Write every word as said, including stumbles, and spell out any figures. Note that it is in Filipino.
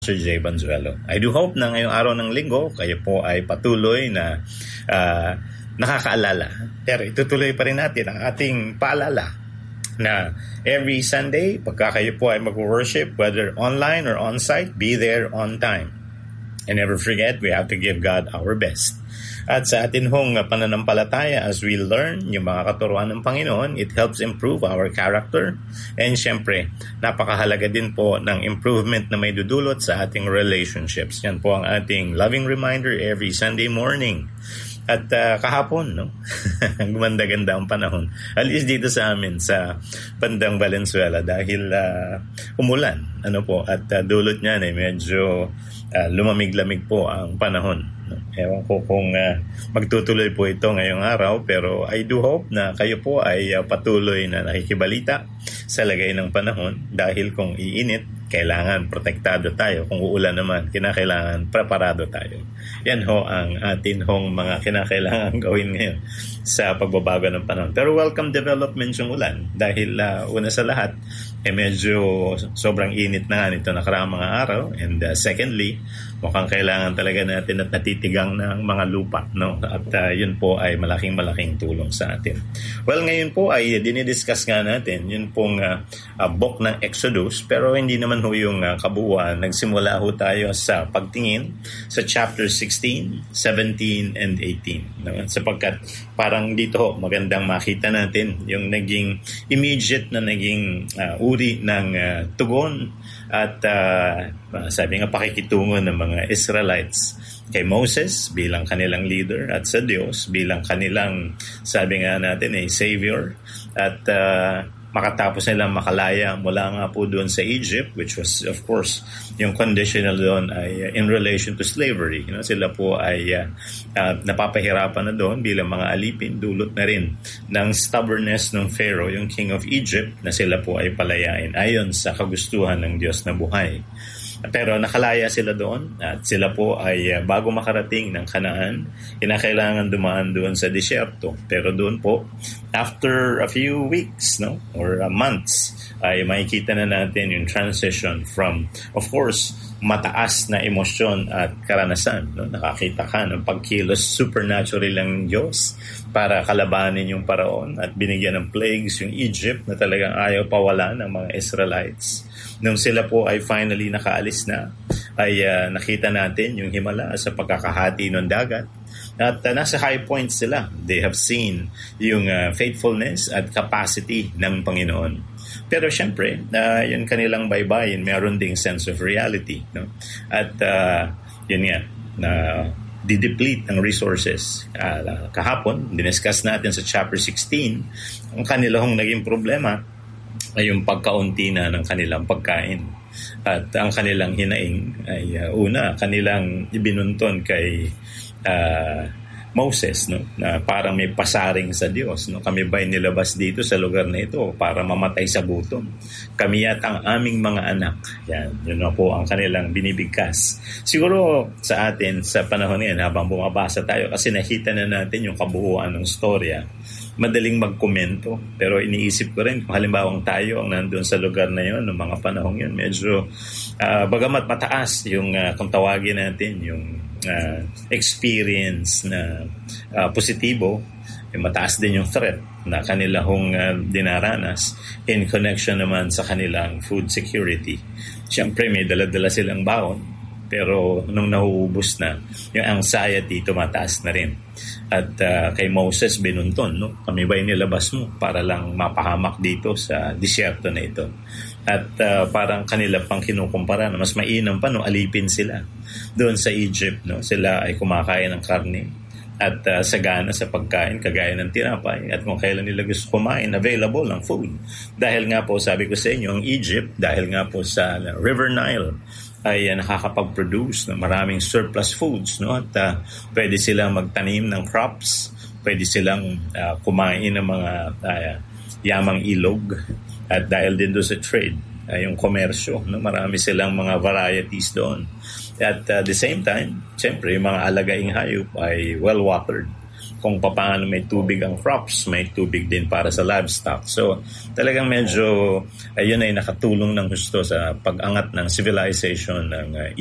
Sir Jay Banzuelo. I do hope na ngayong araw ng linggo, kayo po ay patuloy na uh, nakakaalala. Pero itutuloy pa rin natin ang ating paalala na every Sunday, pagka kayo po ay mag-worship, whether online or on-site, be there on time. And never forget, we have to give God our best. At sa atin hong pananampalataya, as we learn yung mga katuruan ng Panginoon, it helps improve our character. And syempre, napakahalaga din po ng improvement na may dudulot sa ating relationships. Yan po ang ating loving reminder every Sunday morning. At uh, kahapon, no? Gumanda-ganda ang panahon. At least dito sa amin, sa bandang Valenzuela, dahil uh, umulan. Ano po, at uh, dulot niyan ay medyo uh, lumamig-lamig po ang panahon. Ewan ko kung uh, magtutuloy po ito ngayong araw, pero I do hope na kayo po ay uh, patuloy na nakikibalita sa lagay ng panahon, dahil kung iinit, kailangan protektado tayo. Kung uulan naman, kinakailangan preparado tayo. Yan ho ang atin hong mga kinakailangan gawin ngayon sa pagbabago ng panahon. Pero welcome development yung ulan, dahil uh, una sa lahat, eh medyo sobrang init na nga nito nakaraang mga araw. And uh, secondly, mukhang kailangan talaga natin at natitigang ng mga lupa, no? At uh, yun po ay malaking malaking tulong sa atin. Well, ngayon po ay dinidiscuss nga natin yun pong uh, uh, book ng Exodus, pero hindi naman ho yung uh, kabuuan. Nagsimula ho tayo sa pagtingin sa chapter sixteen, seventeen, and eighteen, no? Sapagkat parang dito ho, magandang makita natin yung naging immediate na naging uh, uri ng uh, tugon at uh, sabi nga pakikitungo ng mga Israelites kay Moses bilang kanilang leader at sa Diyos bilang kanilang, sabi nga natin, ay Savior. At uh, makatapos nilang makalaya mula nga po doon sa Egypt, which was of course yung conditional doon ay uh, in relation to slavery. You know, sila po ay uh, uh, napapahirapan na doon bilang mga alipin, dulot na rin ng stubbornness ng Pharaoh, yung king of Egypt, na sila po ay palayain ayon sa kagustuhan ng Diyos na buhay. Pero nakalaya sila doon at sila po ay uh, bago makarating ng Canaan, kinakailangan dumaan doon sa disyerto. Pero doon po, after a few weeks, no, or uh, months, ay makikita na natin yung transition from, of course, mataas na emosyon at karanasan. No? Nakakita ka ng pagkilos supernaturally lang Diyos para kalabanin yung Paraon at binigyan ng plagues yung Egypt na talagang ayaw pawala ng mga Israelites. Nung sila po ay finally nakaalis na, ay uh, nakita natin yung himala sa pagkakahati ng dagat. At uh, nasa high point sila. They have seen yung uh, faithfulness at capacity ng Panginoon. Pero syempre, uh, yung kanilang baybayin, meron ding sense of reality. No? At uh, yun nga, na uh, dideplete ang resources. Uh, kahapon, diniscuss natin sa chapter sixteen, ang kanilang naging problema ay yung pagkaunti na ng kanilang pagkain. At ang kanilang hinaing ay uh, una, kanilang ibinunton kay uh, Moses, no, na parang may pasaring sa Diyos, no. Kami ba'y nilabas dito sa lugar na ito para mamatay sa gutom? Kami at ang aming mga anak. Yan, yun na po ang kanilang binibigkas. Siguro sa atin sa panahon ngayon, habang bumabasa tayo, kasi nakita na natin yung kabuuan ng storya, madaling magkomento. Pero iniisip ko rin kung halimbawang tayo ang nandun sa lugar na yun, ng mga panahon yun, medyo uh, bagamat mataas yung uh, kung tawagin natin yung Uh, experience na uh, positibo, eh, mataas din yung threat na kanila hong uh, dinaranas in connection naman sa kanilang food security. Siyempre may dala-dala silang baon, pero nung nahuubos na, yung anxiety tumataas na rin. At uh, kay Moses binunton, no? Kami ba'y nilabas mo para lang mapahamak dito sa disyerto na ito? At uh, parang kanila pang kinukumpara na mas mainam pa, no, alipin sila doon sa Egypt, no? Sila ay kumakain ng karne at uh, sagana sa pagkain kagaya ng tinapay, at kung kailan nila gusto kumain, available ang food. Dahil nga po, sabi ko sa inyo, ang Egypt, dahil nga po sa uh, River Nile ay uh, nakakapag-produce ng maraming surplus foods, no? At uh, pwede silang magtanim ng crops, pwede silang uh, kumain ng mga uh, yamang ilog. At dahil din doon sa trade, uh, yung komersyo, no? Marami silang mga varieties doon. At uh, the same time, siyempre, yung mga alagaing hayop ay well-watered. kung paano may tubig ang crops, may tubig din para sa livestock. So talagang medyo ayun ay nakatulong ng husto sa pag-angat ng civilization ng uh,